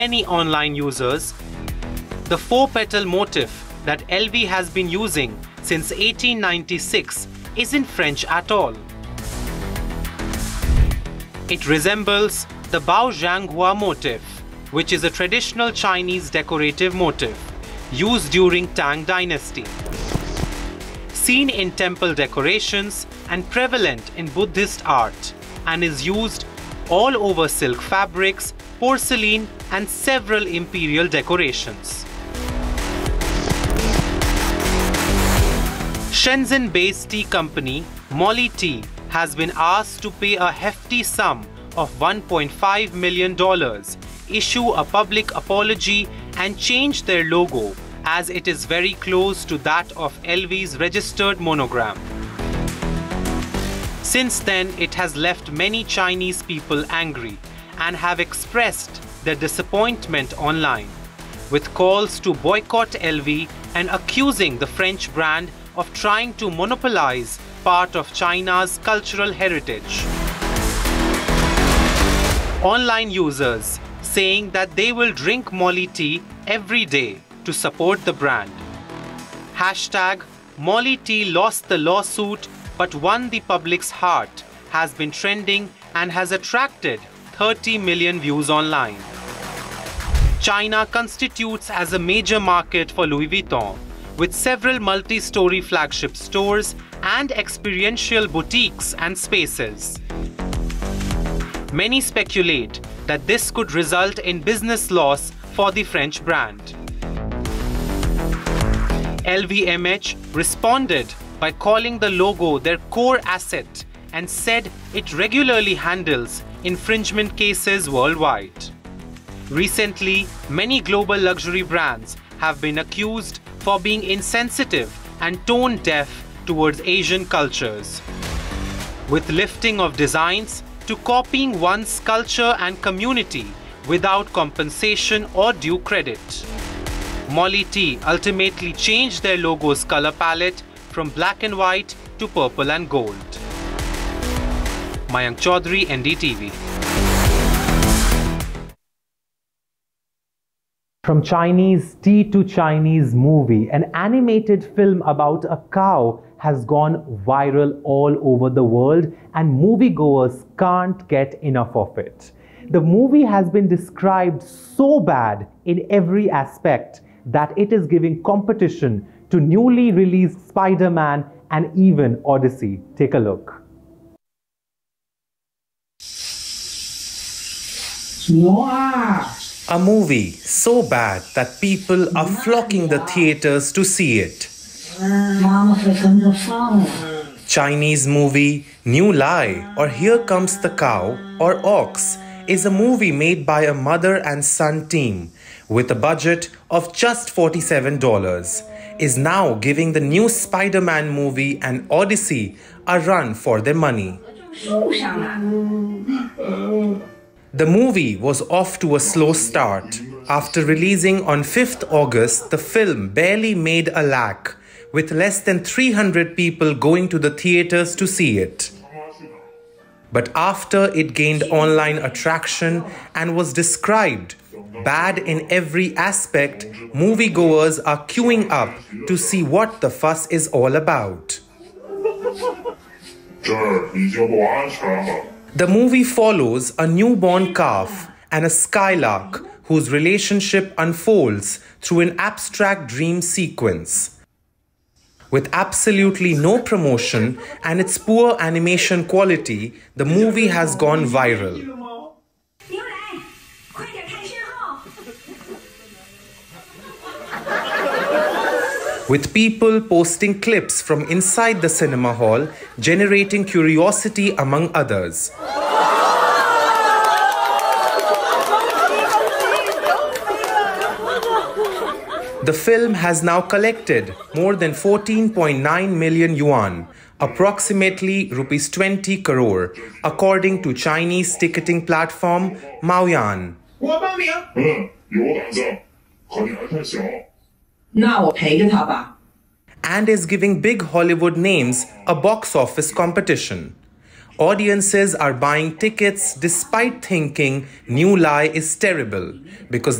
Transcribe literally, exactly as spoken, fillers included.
Many online users, the four-petal motif that L V has been using since eighteen ninety-six isn't French at all. It resembles the Baozhanghua motif, which is a traditional Chinese decorative motif used during Tang Dynasty. Seen in temple decorations and prevalent in Buddhist art, and is used all over silk fabrics, porcelain, and several imperial decorations. Shenzhen-based tea company Molly Tea has been asked to pay a hefty sum of one point five million dollars, issue a public apology, and change their logo as it is very close to that of L V's registered monogram. Since then, it has left many Chinese people angry and have expressed their disappointment online, with calls to boycott L V and accusing the French brand of trying to monopolize part of China's cultural heritage. Online users saying that they will drink Molly Tea every day to support the brand. Hashtag Molly Tea lost the lawsuit but won the public's heart has been trending and has attracted thirty million views online. China constitutes as a major market for Louis Vuitton, with several multi-story flagship stores and experiential boutiques and spaces. Many speculate that this could result in business loss for the French brand. L V M H responded by calling the logo their core asset and said it regularly handles infringement cases worldwide. Recently, many global luxury brands have been accused for being insensitive and tone deaf towards Asian cultures, with lifting of designs to copying one's culture and community without compensation or due credit. Molly Tea ultimately changed their logo's color palette from black and white to purple and gold. Mayank Chaudhary, N D T V. From Chinese tea to Chinese movie, an animated film about a cow has gone viral all over the world and moviegoers can't get enough of it. The movie has been described so bad in every aspect that it is giving competition to newly released Spider-Man and even Odyssey. Take a look. A movie so bad that people are flocking the theaters to see it. Chinese movie New Lie or Here Comes the Cow or Ox is a movie made by a mother and son team with a budget of just forty-seven dollars, is now giving the new Spider-Man movie and Odyssey a run for their money. The movie was off to a slow start. After releasing on fifth August, the film barely made a lakh, with less than three hundred people going to the theaters to see it. But after it gained online attraction and was described bad in every aspect, moviegoers are queuing up to see what the fuss is all about. The movie follows a newborn calf and a skylark whose relationship unfolds through an abstract dream sequence. With absolutely no promotion and its poor animation quality, the movie has gone viral. With people posting clips from inside the cinema hall, generating curiosity among others. The film has now collected more than fourteen point nine million yuan, approximately rupees twenty crore, according to Chinese ticketing platform Maoyan. And is giving big Hollywood names a box office competition. audiences are buying tickets despite thinking New Lie is terrible because